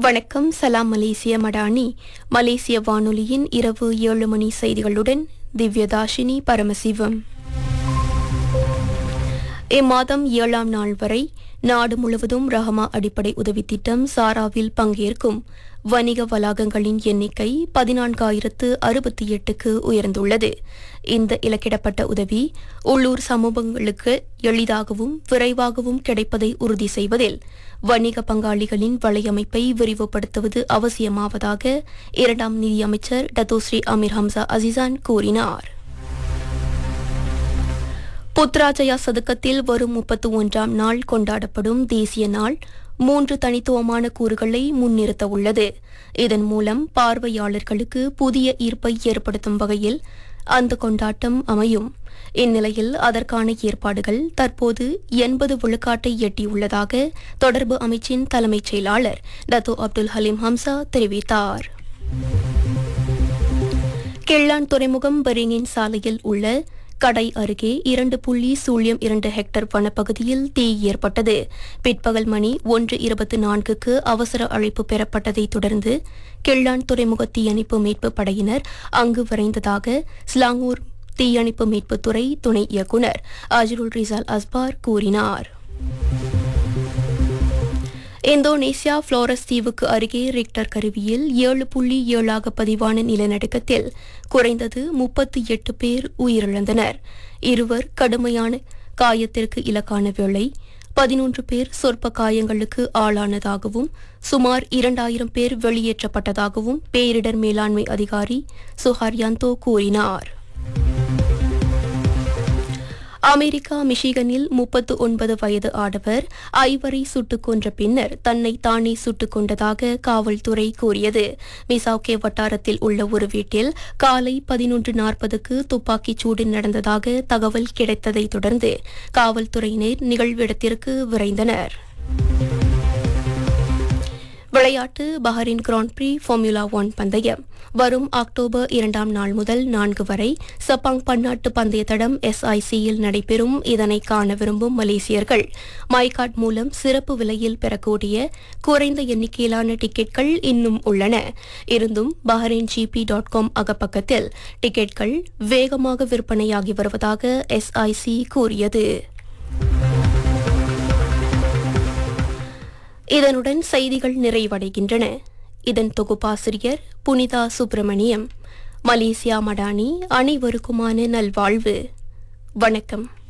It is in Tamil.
வணக்கம். சலாம் மலேசிய மடானி. மலேசிய வானொலியின் இரவு 7 மணி செய்திகளுடன் திவ்யதாஷினி பரமசிவம். இம்மாதம் 7ஆம் நாள் வரை நாடு முழுவதும் ரஹமா அடிப்படை உதவித் திட்டம் சாராவில் பங்கேற்கும் வணிக வளாகங்களின் எண்ணிக்கை 14,068க்கு உயர்ந்துள்ளது. இந்த இலக்கிடப்பட்ட உதவி உள்ளூர் சமூகங்களுக்கு எளிதாகவும் விரைவாகவும் கிடைப்பதை உறுதி செய்வதில் வணிக பங்காளிகளின் வலையமைப்பை விரிவுபடுத்துவது அவசியமாவதாக 2ஆம் நிதியமைச்சர் டத்தோஸ்ரீ அமீர் ஹம்சா அசிசான் கூறினார். புத்ராஜயா சதுக்கத்தில் வரும் 31ஆம் நாள் கொண்டாடப்படும் தேசிய நாள் 3 தனித்துவமான கூறுகளை முன்னிறுத்த உள்ளது. இதன் மூலம் பார்வையாளர்களுக்கு புதிய ஈர்ப்பை ஏற்படுத்தும் வகையில் அந்த கொண்டாட்டம் அமையும். இந்நிலையில் அதற்கான ஏற்பாடுகள் தற்போது 80 விழுக்காட்டை எட்டியுள்ளதாக தொடர்பு அமைச்சின் தலைமைச் செயலாளர் டத்தோ அப்துல் ஹலீம் ஹம்சா தெரிவித்தார். கிள்ளான் துறைமுகம் பெரிங்கின் சாலையில் உள்ள கடை அருகே 2.02 ஹெக்டர் வனப்பகுதியில் தீ ஏற்பட்டது. பிற்பகல் மணி 1:24க்கு அவசர அழைப்பு பெறப்பட்டதைத் தொடர்ந்து கிள்ளான் துறைமுக தீயணைப்பு மீட்பு படையினர் அங்கு விரைந்ததாக ஸ்லாங்கூர் தீயணைப்பு மீட்புத்துறை துணை இயக்குநர் அஜ்ருல் ரிசால் அஸ்பார் கூறினார். இந்தோனேசியா புளோரஸ் தீவுக்கு அருகே ரிக்டர் கருவியில் 7.7 பதிவான நிலநடுக்கத்தில் குறைந்தது 38 பேர் உயிரிழந்தனர். 2 கடுமையான காயத்திற்கு இலக்கான வேளை 11 பேர் சொற்ப காயங்களுக்கு ஆளானதாகவும் சுமார் 2000 பேர் வெளியேற்றப்பட்டதாகவும் பேரிடர் மேலாண்மை அதிகாரி சுஹார்யாந்தோ கூறினார். அமெரிக்கா மிஷிகனில் 39 வயது ஆடவர் 5 சுட்டுக் கொன்ற பின்னர் தன்னை தானே சுட்டுக் கொண்டதாக காவல்துறை கூறியது. மிசாவ்கே வட்டாரத்தில் உள்ள ஒரு வீட்டில் காலை 11:40க்கு துப்பாக்கிச் சூடு நடந்ததாக தகவல் கிடைத்ததைத் தொடர்ந்து காவல்துறையினர் நிகழ்விடத்திற்கு விரைந்தனர். விளையாட்டு. பஹ்ரைன் கிராண்ட் பிரீ ஃபார்முலா 1 பந்தயம் வரும் அக்டோபர் 2ஆம் நாள் முதல் 4 வரை சப்பாங் பன்னாட்டு பந்தய தடம் SICயில் நடைபெறும். இதனை காண விரும்பும் மலேசியர்கள் மைகார்ட் மூலம் சிறப்பு விலையில் பெறக்கூடிய குறைந்த எண்ணிக்கையிலான டிக்கெட்கள் இன்னும் உள்ளன. இருந்தும் bahraingp.com அகப்பக்கத்தில் டிக்கெட்கள் வேகமாக விற்பனையாகி வருவதாக SIC கூறியது. இதனுடன் செய்திகள் நிறைவடைகின்றன. இதன் தொகுப்பாசிரியர் புனிதா சுப்பிரமணியம். மலேசியா மடானி. அனைவருக்குமான நல்வாழ்வு. வணக்கம்.